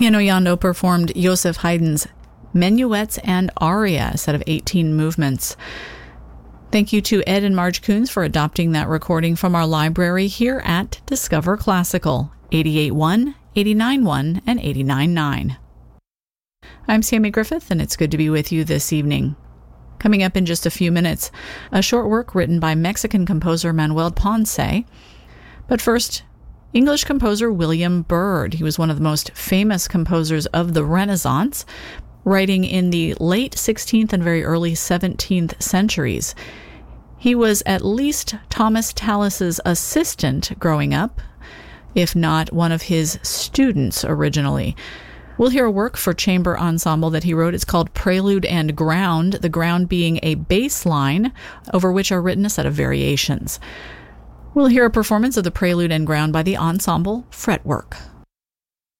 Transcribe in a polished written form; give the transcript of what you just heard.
Piano Yando performed Joseph Haydn's Menuets and Aria, a set of 18 movements. Thank you to Ed and Marge Coons for adopting that recording from our library here at Discover Classical, 88.1, 89.1, and 89.9. I'm Sammy Griffith, and it's good to be with you this evening. Coming up in just a few minutes, a short work written by Mexican composer Manuel Ponce. But first, English composer William Byrd. He was one of the most famous composers of the Renaissance, writing in the late 16th and very early 17th centuries. He was at least Thomas Tallis's assistant growing up, if not one of his students originally. We'll hear a work for chamber ensemble that he wrote. It's called Prelude and Ground, the ground being a bass line over which are written a set of variations. We'll hear a performance of the Prelude and Ground by the ensemble Fretwork.